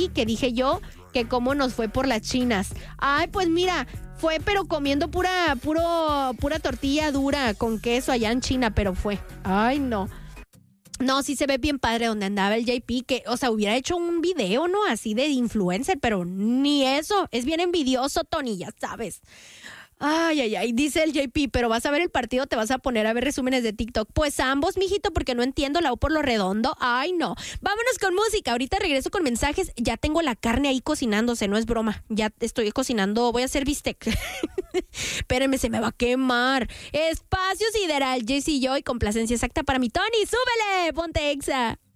JP, que dije yo que cómo nos fue por las chinas. Ay, pues mira, fue pero comiendo pura tortilla dura con queso allá en China, pero fue. Ay, no. No, sí se ve bien padre donde andaba el JP, que, o sea, hubiera hecho un video, ¿no? Así de influencer, pero ni eso. Es bien envidioso, Tony, ya sabes. Ay, dice el JP, pero vas a ver el partido, te vas a poner a ver resúmenes de TikTok. Pues ambos, mijito, porque no entiendo la U por lo redondo. Ay, no. Vámonos con música. Ahorita regreso con mensajes. Ya tengo la carne ahí cocinándose, no es broma. Ya estoy cocinando, voy a hacer bistec. Espérenme, se me va a quemar. Espacio Sideral, Jessy Joy, complacencia exacta para mi Tony. ¡Súbele! ¡Ponte Exa!